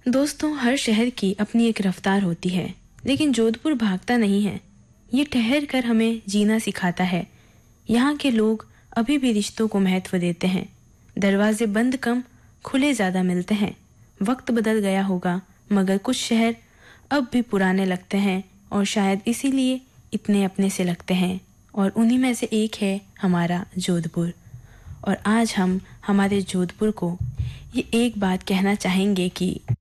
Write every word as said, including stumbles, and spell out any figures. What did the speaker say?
दोस्तों, हर शहर की अपनी एक रफ्तार होती है, लेकिन जोधपुर भागता नहीं है। ये ठहर कर हमें जीना सिखाता है। यहाँ के लोग अभी भी रिश्तों को महत्व देते हैं। दरवाजे बंद कम, खुले ज़्यादा मिलते हैं। वक्त बदल गया होगा, मगर कुछ शहर अब भी पुराने लगते हैं और शायद इसीलिए इतने अपने से लगते हैं। और उन्हीं में से एक है हमारा जोधपुर। और आज हम हमारे जोधपुर को ये एक बात कहना चाहेंगे कि